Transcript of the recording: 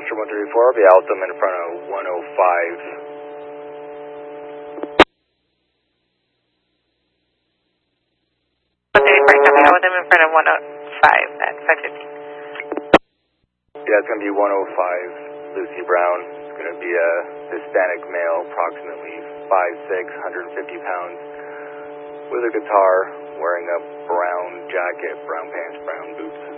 Foster 134, I'll be out them in front of 105. Out with them in front of 105 at 5:15. Yeah, it's going to be 105, Lucy Brown. It's going to be a Hispanic male, approximately 5'6", 150 pounds, with a guitar, wearing a brown jacket, brown pants, brown boots.